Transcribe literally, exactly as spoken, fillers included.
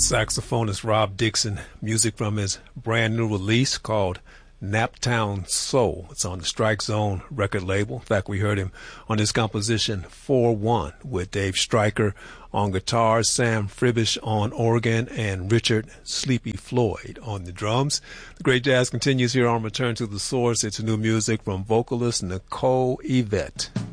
Saxophonist Rob Dixon, music from his brand new release called Naptown Soul. It's on the Strike Zone record label. In fact, we heard him on his composition four one with Dave Stryker on guitar, Sam Fribish on organ, and Richard Sleepy Floyd on the drums. The great jazz continues here on Return to the Source. It's new music from vocalist Nicole Yvette.